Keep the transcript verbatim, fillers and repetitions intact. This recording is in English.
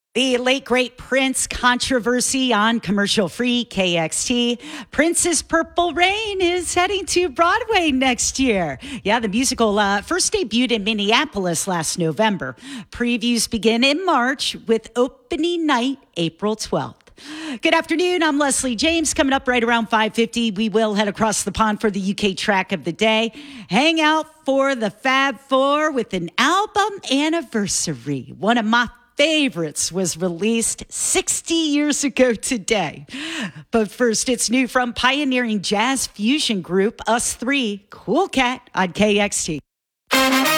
The late great Prince controversy on commercial-free K X T. Prince's Purple Rain is heading to Broadway next year. Yeah, the musical uh, first debuted in Minneapolis last November. Previews begin in March with opening night April twelfth. Good afternoon. I'm Leslie James. Coming up right around five fifty, we will head across the pond for the U K track of the day. Hang out for the Fab Four with an album anniversary. One of my favorites was released sixty years ago today. But first, it's new from pioneering jazz fusion group Us Three, Cool Cat on K X T.